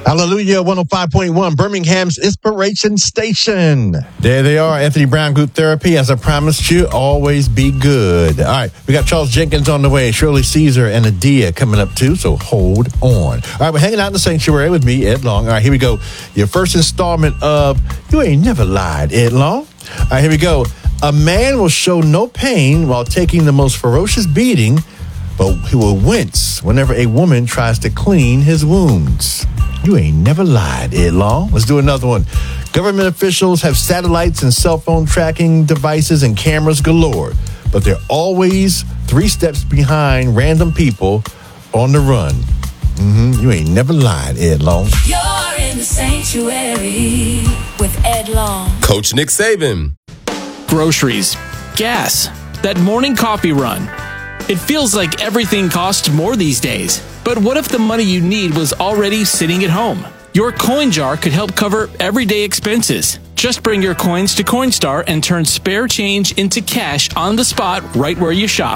Hallelujah, 105.1, Birmingham's Inspiration Station. There they are, Anthony Brown Group Therapy. As I promised you, always be good. All right, we got Charles Jenkins on the way, Shirley Caesar and Adia coming up too, so hold on. All right, we're hanging out in the sanctuary with me, Ed Long. All right, here we go. Your first installment of You Ain't Never Lied, Ed Long. All right, here we go. A man will show no pain while taking the most ferocious beating, but he will wince whenever a woman tries to clean his wounds. You ain't never lied, Ed Long. Let's do another one. Government officials have satellites and cell phone tracking devices and cameras galore, but they're always 3 steps behind random people on the run. You ain't never lied, Ed Long. You're in the sanctuary with Ed Long. Coach Nick Saban. Groceries, gas, that morning coffee run. It feels like everything costs more these days. But what if the money you need was already sitting at home? Your coin jar could help cover everyday expenses. Just bring your coins to Coinstar and turn spare change into cash on the spot right where you shop.